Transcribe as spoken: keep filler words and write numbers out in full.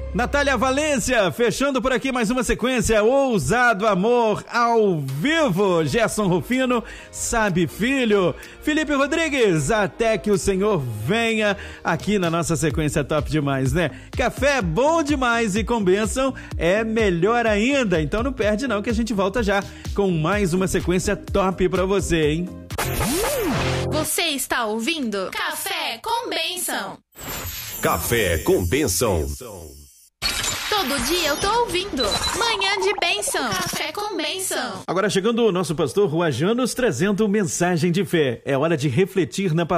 Natália Valência, fechando por aqui mais uma sequência, Ousado Amor ao vivo. Gerson Rufino, Sabe Filho. Felipe Rodrigues, Até que o Senhor Venha, aqui na nossa sequência top demais, né? Café bom demais e com bênção é melhor ainda. Então não perde não, que a gente volta já com mais uma sequência top pra você, hein? Você está ouvindo Café com Bênção. Café com Bênção. Todo dia eu tô ouvindo Manhã de Bênção. Café com Bênção. Agora chegando o nosso pastor Rua Janos trazendo mensagem de fé. É hora de refletir na palavra.